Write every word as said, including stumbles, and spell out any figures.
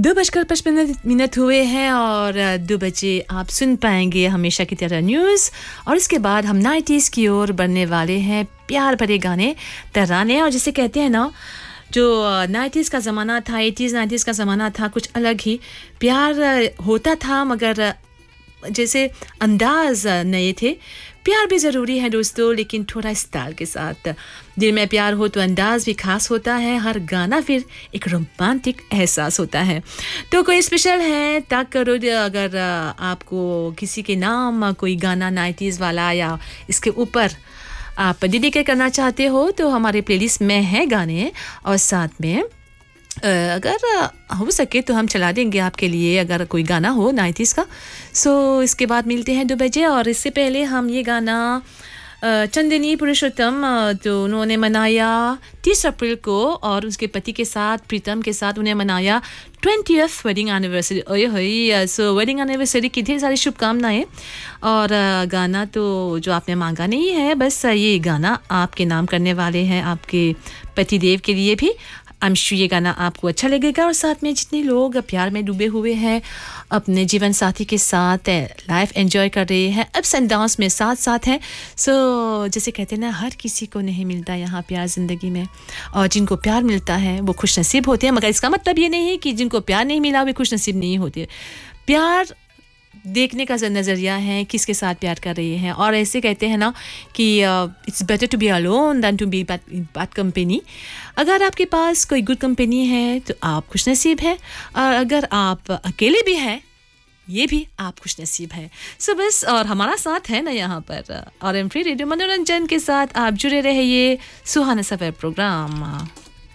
दो बजकर पचपन मिनट हुए हैं और दो बजे आप सुन पाएंगे हमेशा की तरह न्यूज़ और इसके बाद हम नाइंटीज़ की ओर बढ़ने वाले हैं प्यार भरे गाने तराने। और जिसे कहते हैं ना, जो नाइंटीज़ का ज़माना था, एटीज़ नाइंटीज़ का ज़माना था, कुछ अलग ही प्यार होता था, मगर जैसे अंदाज नए थे। प्यार भी ज़रूरी है दोस्तों, लेकिन थोड़ा स्टाइल के साथ। दिल में प्यार हो तो अंदाज भी खास होता है, हर गाना फिर एक रोमांटिक एहसास होता है। तो कोई स्पेशल है टैग करो अगर आपको किसी के नाम कोई गाना नाइंटीज़ वाला या इसके ऊपर आप डेडिकेट करना चाहते हो तो हमारे प्लेलिस्ट में है गाने, और साथ में अगर हो सके तो हम चला देंगे आपके लिए अगर कोई गाना हो नाइंटीज़ का। सो इसके बाद मिलते हैं दो बजे, और इससे पहले हम ये गाना चंदनी पुरुषोत्तम, तो उन्होंने मनाया तीस अप्रैल को और उसके पति के साथ प्रीतम के साथ उन्हें मनाया ट्वेंटियथ वेडिंग एनिवर्सरी। ओए होए, सो वेडिंग एनिवर्सरी की ढेर सारी शुभकामनाएं। और गाना तो जो आपने मांगा नहीं है, बस ये गाना आपके नाम करने वाले हैं, आपके पतिदेव के लिए भी। आई एम श्योर ये गाना आपको अच्छा लगेगा। और साथ में जितने लोग प्यार में डूबे हुए हैं, अपने जीवन साथी के साथ लाइफ एंजॉय कर रहे हैं, अप्स एंड डाउन्स में साथ साथ हैं। सो so, जैसे कहते हैं ना, हर किसी को नहीं मिलता यहाँ प्यार ज़िंदगी में, और जिनको प्यार मिलता है वो खुश नसीब होते हैं। मगर इसका मतलब ये नहीं है कि जिनको प्यार नहीं मिला वे खुश नसीब नहीं होते। प्यार देखने का नज़रिया है, किसके साथ प्यार कर रही हैं। और ऐसे कहते हैं ना कि it's better to be alone then to be bad company. अगर आपके पास कोई गुड कंपनी है तो आप खुशनसीब हैं, और अगर आप अकेले भी हैं ये भी आप खुशनसीब हैं। सो बस, और हमारा साथ है ना यहाँ पर और एम फ्री रेडियो मनोरंजन के साथ आप जुड़े रहिए सुहाना सफर प्रोग्राम।